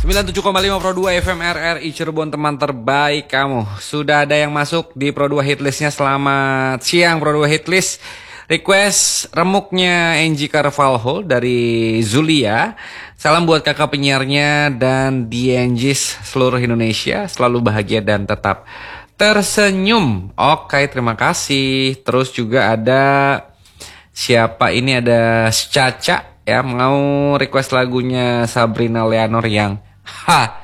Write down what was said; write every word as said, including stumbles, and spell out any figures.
sembilan puluh tujuh koma lima Pro dua F M R R I Cirebon, teman terbaik kamu. Sudah ada yang masuk di Pro dua Hitlistnya. Selamat siang Pro dua Hitlist. Request remuknya Angie Carvalho dari Zulia. Salam buat kakak penyiarnya dan D Angies seluruh Indonesia. Selalu bahagia dan tetap tersenyum. Oke, terima kasih. Terus juga ada siapa ini, ada Caca ya, mau request lagunya Sabrina Leonor yang Ha